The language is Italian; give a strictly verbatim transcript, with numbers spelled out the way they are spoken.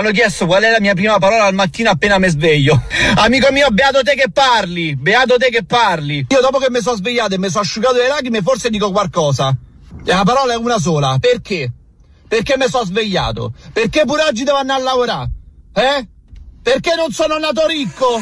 hanno chiesto qual è la mia prima parola al mattino appena mi sveglio. Amico mio, beato te che parli, beato te che parli. Io dopo che mi sono svegliato e mi sono asciugato le lacrime forse dico qualcosa. La parola è una sola. Perché? Perché mi sono svegliato. Perché pure oggi devo andare a lavorare. Eh? Perché non sono nato ricco.